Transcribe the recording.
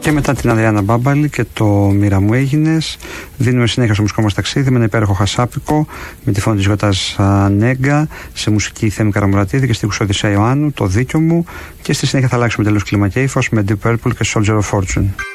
Και μετά την Αδριάννα Μπάμπαλη και το Μοίρα μου έγινες, δίνουμε συνέχεια στο μουσικό μας ταξίδι με ένα υπέροχο χασάπικο, με τη φωνή της Γιώτας Νέγκα, σε μουσική Θέμη Καραμουρατίδη και στίχους Οδυσσέα Ιωάννου, το δίκιο μου, και στη συνέχεια θα αλλάξουμε τελείως κλίμα και ύφος με Deep Purple και Soldier of Fortune.